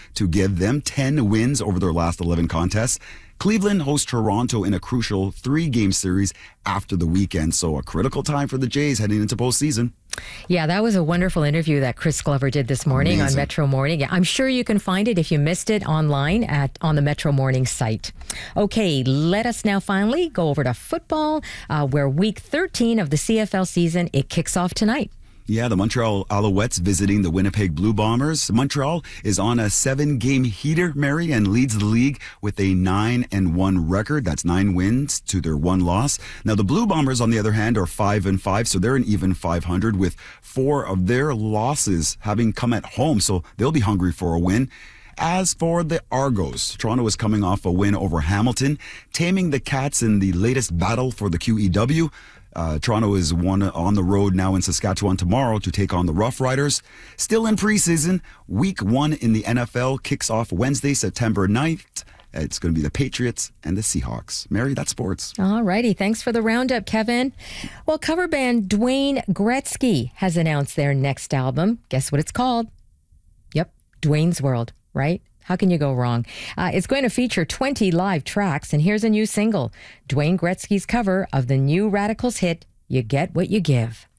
to give them 10 wins over their last 11 contests. Cleveland hosts Toronto in a crucial 3-game series after the weekend, so a critical time for the Jays heading into postseason. Yeah, that was a wonderful interview that Chris Glover did this morning on Metro Morning. I'm sure you can find it if you missed it online on the Metro Morning site. Okay, let us now finally go over to football, where week 13 of the CFL season, it kicks off tonight. Yeah, the Montreal Alouettes visiting the Winnipeg Blue Bombers. Montreal is on a 7-game heater, Mary, and leads the league with a 9-1 record. That's 9 wins to their 1 loss. Now, the Blue Bombers, on the other hand, are 5-5, so they're an even 500 with 4 of their losses having come at home, so they'll be hungry for a win. As for the Argos, Toronto is coming off a win over Hamilton, taming the Cats in the latest battle for the QEW. Toronto is on the road now in Saskatchewan tomorrow to take on the Rough Riders. Still in preseason, week 1 in the NFL kicks off Wednesday, September 9th. It's going to be the Patriots and the Seahawks. Mary, that's sports. All righty. Thanks for the roundup, Kevin. Well, cover band Dwayne Gretzky has announced their next album. Guess what it's called? Yep, Dwayne's World, right? How can you go wrong? It's going to feature 20 live tracks, and here's a new single, Dwayne Gretzky's cover of the new Radicals hit, You Get What You Give.